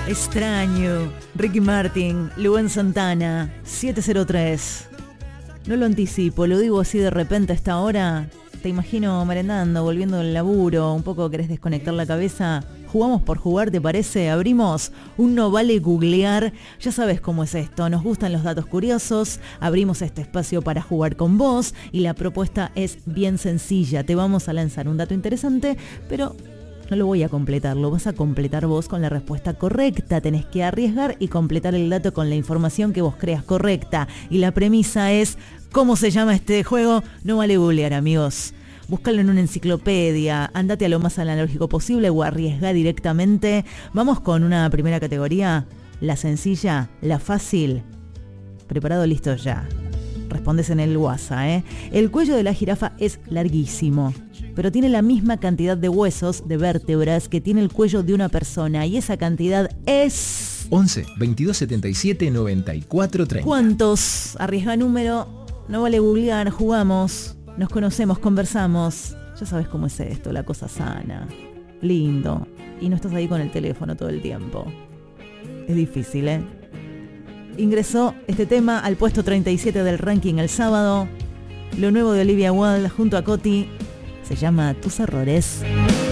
Extraño. Ricky Martin, Luan Santana, 703. No lo anticipo, lo digo así de repente a esta hora. Te imagino merendando, volviendo del laburo, un poco querés desconectar la cabeza. ¿Jugamos por jugar, te parece? Abrimos un No Vale Googlear. Ya sabes cómo es esto, nos gustan los datos curiosos. Abrimos este espacio para jugar con vos y la propuesta es bien sencilla. Te vamos a lanzar un dato interesante, pero no lo voy a completar, lo vas a completar vos con la respuesta correcta. Tenés que arriesgar y completar el dato con la información que vos creas correcta. Y la premisa es, ¿cómo se llama este juego? No vale googlear, amigos. Búscalo en una enciclopedia, andate a lo más analógico posible o arriesgá directamente. Vamos con una primera categoría, la sencilla, la fácil. Preparado, listo, ya. Respondes en el WhatsApp, ¿eh? El cuello de la jirafa es larguísimo, pero tiene la misma cantidad de huesos, de vértebras, que tiene el cuello de una persona. Y esa cantidad es... 11 22 77 94 30. ¿Cuántos? Arriesga número. No vale googlear, jugamos. Nos conocemos, conversamos. Ya sabes cómo es esto, la cosa sana. Lindo. Y no estás ahí con el teléfono todo el tiempo. Es difícil, ¿eh? Ingresó este tema al puesto 37 del ranking el sábado. Lo nuevo de Olivia Wilde junto a Coti se llama Tus Errores.